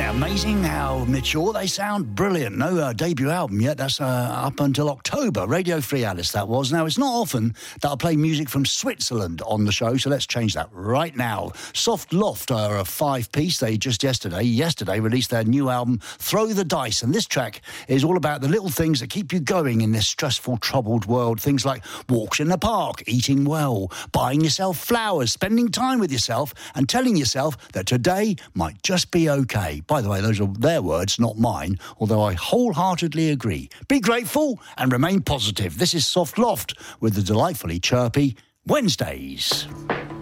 Amazing how mature they sound. Brilliant. No debut album yet. That's up until October. Radio Free Alice, that was. Now, it's not often that I play music from Switzerland on the show, so let's change that right now. Soft Loft are a five-piece. They just yesterday released their new album, Throw the Dice. And this track is all about the little things that keep you going in this stressful, troubled world. Things like walks in the park, eating well, buying yourself flowers, spending time with yourself, and telling yourself that today might just be okay. By the way, those are their words, not mine, although I wholeheartedly agree. Be grateful and remain positive. This is Soft Loft with the delightfully chirpy Wednesdays.